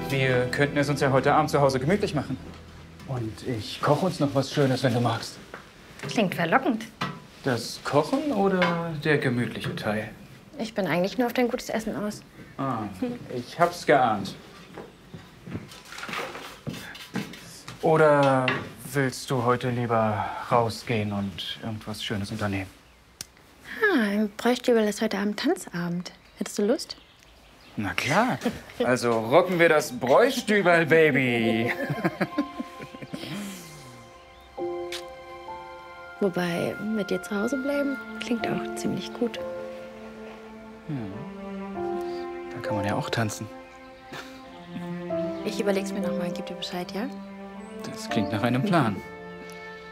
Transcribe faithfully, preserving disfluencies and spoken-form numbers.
Wir könnten es uns ja heute Abend zu Hause gemütlich machen. Und ich koche uns noch was Schönes, wenn du magst. Klingt verlockend. Das Kochen oder der gemütliche Teil? Ich bin eigentlich nur auf dein gutes Essen aus. Ah, ich hab's geahnt. Oder willst du heute lieber rausgehen und irgendwas Schönes unternehmen? Ah, im Bräustübel ist heute Abend Tanzabend. Hättest du Lust? Na klar. Also rocken wir das Bräustüberl, Baby. Wobei, mit dir zu Hause bleiben klingt auch ziemlich gut. Hm. Da kann man ja auch tanzen. Ich überleg's mir noch mal, gib dir Bescheid, ja? Das klingt nach einem Plan.